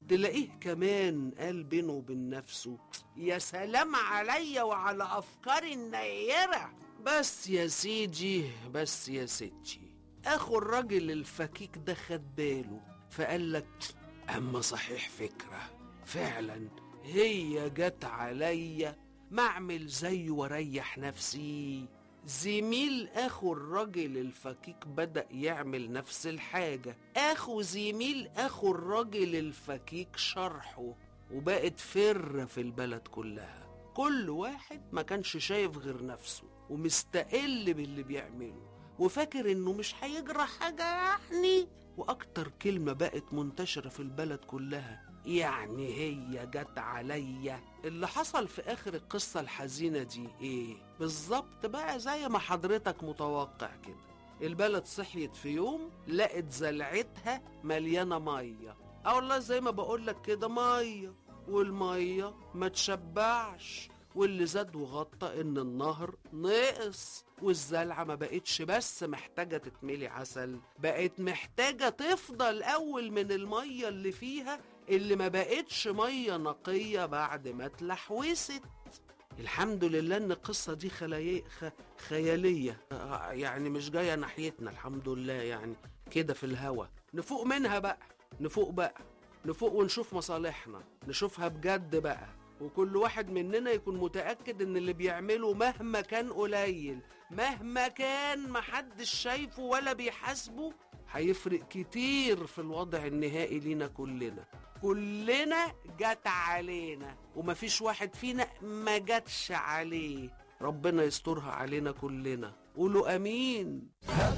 تلاقيه كمان قال بينه وبين نفسه: يا سلام عليا وعلى أفكاري النيرة. بس يا سيدي، بس يا ستي، أخو الراجل الفكيك ده خد باله فقال لك: أما صحيح فكرة، فعلا هي جت عليا، ما أعمل زيه واريح نفسي. زميل أخو الراجل الفكيك بدأ يعمل نفس الحاجة. أخو زميل أخو الراجل الفكيك شرحه، وبقت فرة في البلد كلها. كل واحد ما كانش شايف غير نفسه ومستقل باللي بيعمله وفاكر إنه مش هيجرى حاجة يعني. وأكتر كلمة بقت منتشرة في البلد كلها: يعني هي جت عليا. اللي حصل في آخر القصة الحزينة دي إيه؟ بالظبط بقى زي ما حضرتك متوقع كده. البلد صحيت في يوم لقت زلعتها مليانة مية. والله زي ما بقولك كده، مية، والمية ما تشبعش. واللي زاد وغطى إن النهر نقص، والزلعة ما بقتش بس محتاجة تتملي عسل، بقت محتاجة تفضل أول من المية اللي فيها، اللي ما بقتش مية نقية بعد ما اتلحوست. الحمد لله إن القصة دي خيالية، يعني مش جاية ناحيتنا، الحمد لله، يعني كده في الهوا. نفوق منها بقى، نفوق بقى، نفوق ونشوف مصالحنا، نشوفها بجد بقى. وكل واحد مننا يكون متأكد ان اللي بيعمله مهما كان قليل، مهما كان محدش شايفه ولا بيحاسبه، هيفرق كتير في الوضع النهائي لينا كلنا. كلنا جت علينا ومفيش واحد فينا ما جتش عليه. ربنا يسترها علينا كلنا. قولوا امين.